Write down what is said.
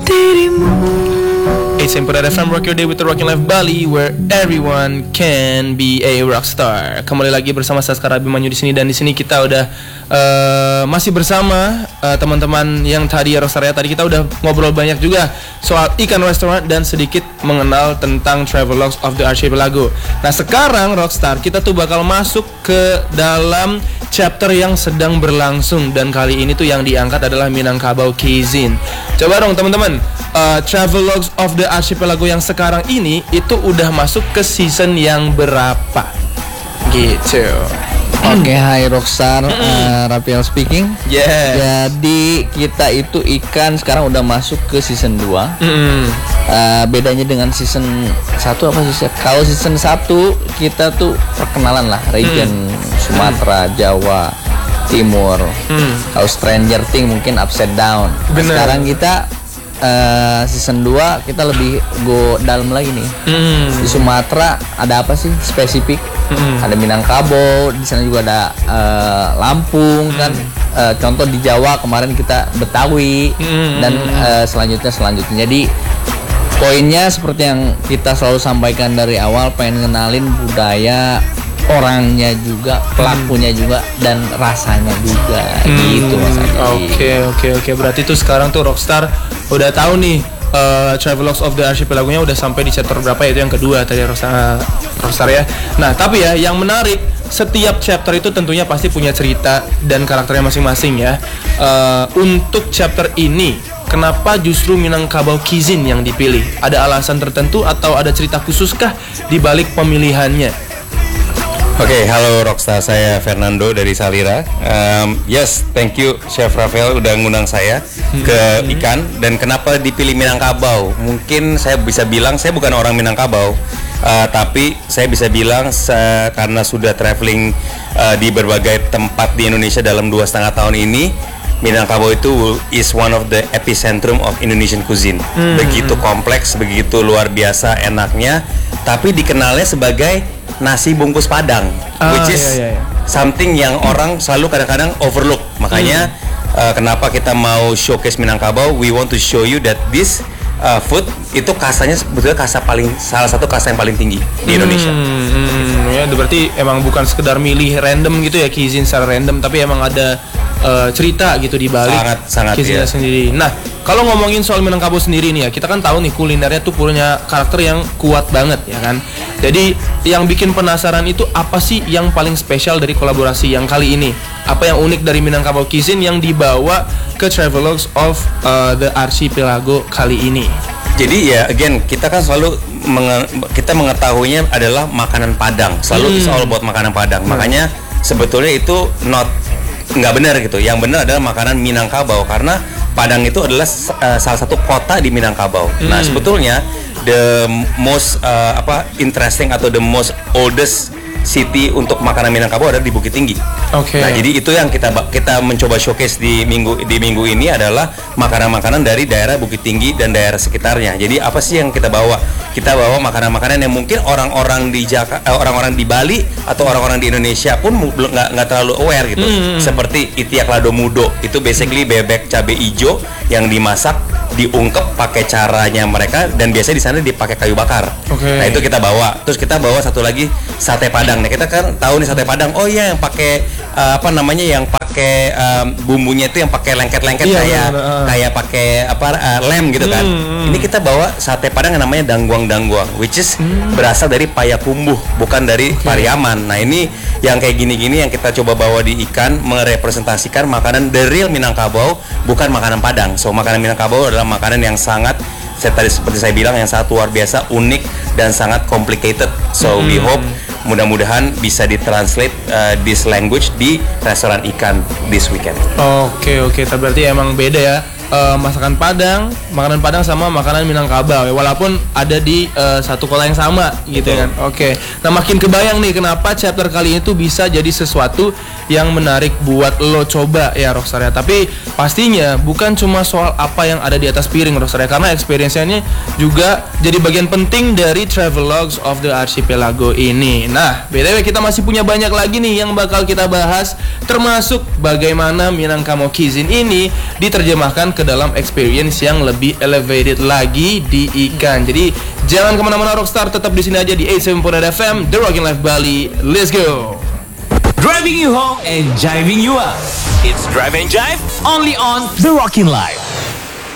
dirimu. It's Simple FM, rock your day with the Rocking Life Bali, where everyone can be a rockstar. Kembali lagi bersama Saskar Abimanyu di sini, dan di sini kita udah masih bersama teman-teman yang tadi ya rockstar ya. Tadi kita udah ngobrol banyak juga soal ikan restoran dan sedikit mengenal tentang Travelogues of the Archipelago. Nah sekarang rockstar kita tuh bakal masuk ke dalam chapter yang sedang berlangsung, dan kali ini tuh yang diangkat adalah Minangkabau Cuisine. Coba dong teman-teman, Travelogues of the Archipelago yang sekarang ini itu udah masuk ke season yang berapa? Gitu. Oke, hai Rockstar, Rafael speaking. Yeah. Jadi kita itu ikan sekarang udah masuk ke season 2. Bedanya dengan season 1 apa sih? Kalau season 1 kita tuh perkenalan lah region Sumatera, Jawa, Timur. Kalau Stranger Things mungkin upside down. Sekarang kita season 2 kita lebih go dalam lagi nih. Di Sumatera ada apa sih spesifik? Ada Minangkabau, di sana juga ada Lampung kan. Contoh di Jawa kemarin kita Betawi dan selanjutnya. Jadi poinnya seperti yang kita selalu sampaikan dari awal, pengen ngenalin budaya, orangnya juga, pelakunya juga, dan rasanya juga gitu Mas Adi. Oke. Berarti tuh sekarang tuh Rockstar udah tahu nih Travelogues of the Archipelago-nya udah sampai di chapter berapa, yaitu yang kedua tadi Rockstar ya. Nah tapi ya yang menarik, setiap chapter itu tentunya pasti punya cerita dan karakternya masing-masing ya. Untuk chapter ini, kenapa justru Minangkabau Cuisine yang dipilih? Ada alasan tertentu atau ada cerita khususkah di balik pemilihannya? Oke, halo Rockstar, saya Fernando dari Salira. Yes, thank you Chef Rafael udah ngundang saya ke ikan. Dan kenapa dipilih Minangkabau? Mungkin saya bisa bilang saya bukan orang Minangkabau, tapi saya bisa bilang karena sudah traveling di berbagai tempat di Indonesia dalam 2,5 tahun ini, Minangkabau itu is one of the epicentrum of Indonesian cuisine. Begitu kompleks, begitu luar biasa enaknya, tapi dikenalnya sebagai nasi bungkus Padang, which is something yang orang selalu kadang-kadang overlook. Makanya kenapa kita mau showcase Minangkabau, we want to show you that this food itu kasanya sebetulnya salah satu kasta yang paling tinggi di Indonesia. Ya, berarti emang bukan sekedar milih random gitu ya, cuisine secara random, tapi emang ada cerita gitu di balik sangat cuisine sendiri. Nah, kalau ngomongin soal Minangkabau sendiri nih ya, kita kan tahu nih kulinernya tuh punya karakter yang kuat banget ya kan. Jadi yang bikin penasaran itu apa sih yang paling spesial dari kolaborasi yang kali ini? Apa yang unik dari Minangkabau Cuisine yang dibawa ke Travelogues of the Archipelago kali ini? Jadi ya again, kita kan selalu kita mengetahuinya adalah makanan Padang. Selalu it's all about makanan Padang. Makanya sebetulnya itu nggak benar gitu. Yang benar adalah makanan Minangkabau, karena Padang itu adalah salah satu kota di Minangkabau. Nah sebetulnya the most interesting atau the most oldest city untuk makanan Minangkabau ada di Bukit Tinggi. Nah jadi itu yang kita mencoba showcase di minggu ini adalah makanan-makanan dari daerah Bukit Tinggi dan daerah sekitarnya. Jadi apa sih yang kita bawa? Kita bawa makanan-makanan yang mungkin orang-orang di orang-orang di Bali atau orang-orang di Indonesia pun nggak terlalu aware gitu. Seperti itiak lado mudo, itu basically bebek cabai hijau yang dimasak, diungkep pakai caranya mereka, dan biasanya di sana dipakai kayu bakar. Nah itu kita bawa. Terus kita bawa satu lagi sate Padang. Nah kita kan tahu nih sate Padang. Oh iya, yang pakai yang pakai bumbunya itu yang pakai lengket-lengket kayak pakai lem gitu kan. Ini kita bawa sate Padang yang namanya dangguang, which is berasal dari Payakumbuh, bukan dari Pariaman. Nah ini yang kayak gini-gini yang kita coba bawa di ikan, merepresentasikan makanan the real Minangkabau, bukan makanan Padang. So makanan Minangkabau adalah makanan yang sangat, seperti saya bilang, yang sangat luar biasa, unik dan sangat complicated. So we hope mudah-mudahan bisa ditranslate this language di restoran ikan this weekend. Oke, berarti emang beda ya. Masakan Padang, makanan Padang sama makanan Minangkabau ya, walaupun ada di satu kota yang sama gitu kan. Nah makin kebayang nih kenapa chapter kali ini tuh bisa jadi sesuatu yang menarik buat lo coba ya Rockstar ya. Tapi pastinya bukan cuma soal apa yang ada di atas piring Rockstar ya, karena experience-nya juga jadi bagian penting dari Travelogues of the Archipelago ini. Nah BTW kita masih punya banyak lagi nih yang bakal kita bahas, termasuk bagaimana Minangkabau Cuisine ini diterjemahkan ke dalam experience yang lebih elevated lagi di ikan. Jadi jangan kemana-mana Rockstar, tetap di sini aja di 87.8 FM The Rockin' Life Bali. Let's go. Driving you home and jiving you up. It's Drive and Jive only on The Rockin' Life.